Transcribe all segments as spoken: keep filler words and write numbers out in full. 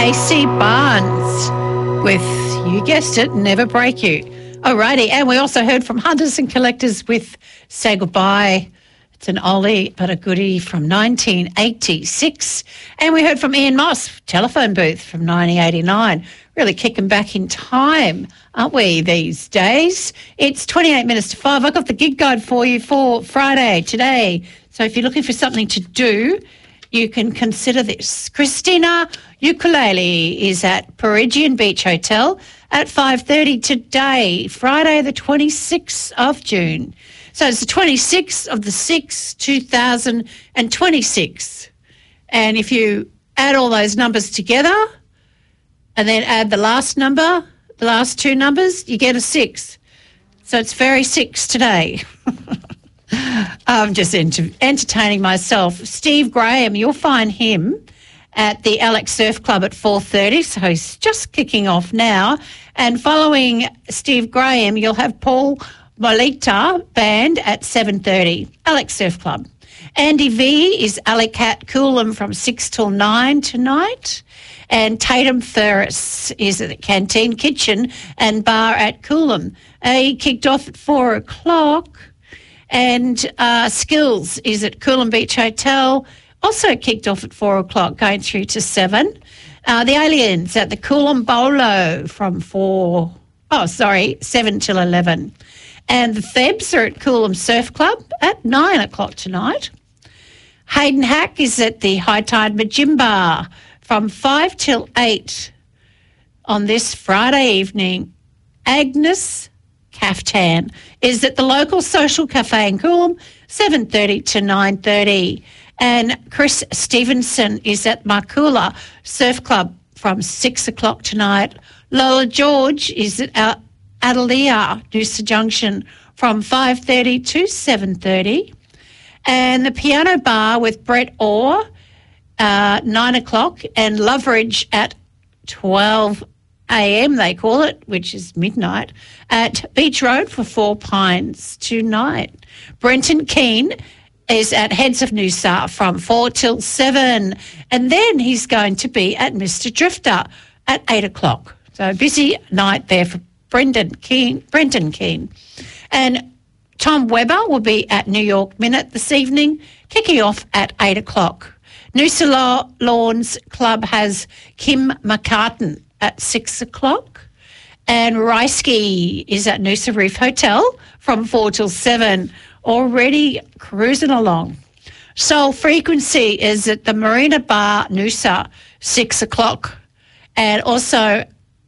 Casey Barnes with, you guessed it, Never Break You. Alrighty, and we also heard from Hunters and Collectors with Say Goodbye. It's an oldie but a goodie from nineteen eighty-six. And we heard from Ian Moss, Telephone Booth from nineteen eighty-nine. Really kicking back in time, aren't we, these days? It's twenty-eight minutes to five. I've got the gig guide for you for Friday today. So if you're looking for something to do, you can consider this. Christina Ukulele is at Perigian Beach Hotel at five thirty today, Friday the twenty-sixth of June. So it's the twenty-sixth of the sixth, two thousand twenty-six. And if you add all those numbers together and then add the last number, the last two numbers, you get a six. So it's very six today. I'm just enter- entertaining myself. Steve Graham, you'll find him at the Alex Surf Club at four thirty, so he's just kicking off now. And following Steve Graham, you'll have Paul Molita Band at seven thirty, Alex Surf Club. Andy V is Alicat Coolum from six till nine tonight. And Tatum Ferris is at the Canteen Kitchen and Bar at Coolum. Uh, he kicked off at four o'clock. And uh, Skills is at Coolum Beach Hotel, also kicked off at four o'clock, going through to seven. Uh, the Aliens at the Coolum Bolo from four, oh, sorry, seven till eleven. And the Thebs are at Coolum Surf Club at nine o'clock tonight. Hayden Hack is at the High Tide Majimba from five till eight on this Friday evening. Agnes Caftan is at the local social cafe in Coolum, seven thirty to nine thirty. And Chris Stevenson is at Markula Surf Club from six o'clock tonight. Lola George is at Adelia, Noosa Junction, from five thirty to seven thirty. And the Piano Bar with Brett Orr, uh, nine o'clock, and Loveridge at twelve a.m. they call it, which is midnight, at Beach Road for Four Pines tonight. Brenton Keane is at Heads of Noosa from four till seven. And then he's going to be at Mister Drifter at eight o'clock. So busy night there for Brendan Keane, Brenton Keane. And Tom Webber will be at New York Minute this evening, kicking off at eight o'clock. Noosa Law Lawns Club has Kim McCartan at six o'clock. And Reisky is at Noosa Reef Hotel from four till seven, already cruising along. Soul Frequency is at the Marina Bar Noosa, six o'clock. And also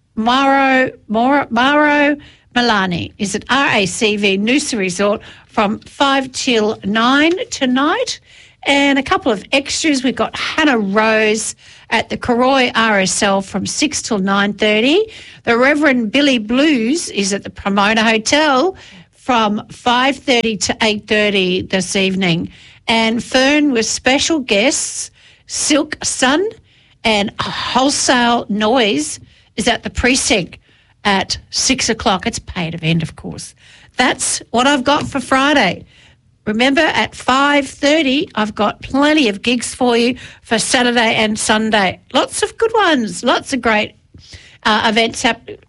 Maro, Maro, Maro Milani is at R A C V Noosa Resort from five till nine tonight. And a couple of extras. We've got Hannah Rose at the Karoi R S L from six till nine thirty. The Reverend Billy Blues is at the Pomona Hotel from five thirty to eight thirty this evening. And Fern with special guests, Silk Sun and Wholesale Noise is at the Precinct at six o'clock. It's a paid event, of course. That's what I've got for Friday. Remember, at five thirty, I've got plenty of gigs for you for Saturday and Sunday. Lots of good ones, lots of great uh, events happening.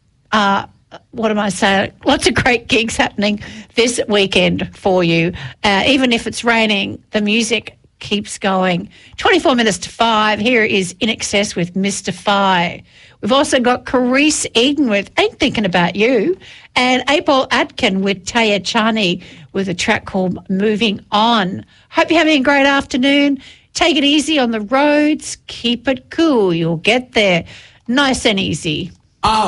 Uh, what am I saying? Lots of great gigs happening this weekend for you. Uh, even if it's raining, the music keeps going. twenty-four minutes to five. Here is In Excess with Mystify. We've also got Carice Eden with Ain't Thinking About You, and April Atkin with Taya Chani with a track called Moving On. Hope you're having a great afternoon. Take it easy on the roads. Keep it cool. You'll get there nice and easy.